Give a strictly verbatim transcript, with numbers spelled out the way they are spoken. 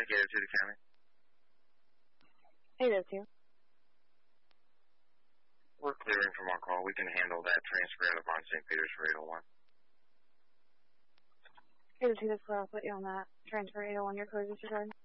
eight oh two to County. eight oh two. We're clearing from our call. We can handle that transfer out of on Saint Peter's for eight oh one. eight oh two, that's clear. I'll put you on that. Transfer eight oh one, your code disregard.